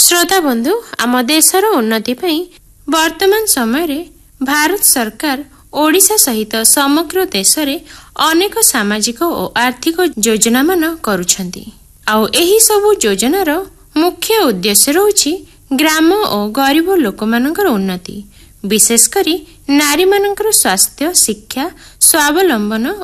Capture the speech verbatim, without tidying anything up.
श्रोता बंधु आम देशर उन्नति पई वर्तमान समय भारत सरकार ओडिशा सहित समग्र देश रे अनेक सामाजिक और आर्थिक योजना मान करुछंती। आउ एही सबु योजनार मुख्य उद्देश्य रहउछि ग्राम और गरीब लोकमानकर उन्नति, विशेष करी नारी मानकर स्वास्थ्य, शिक्षा, स्वावलंबन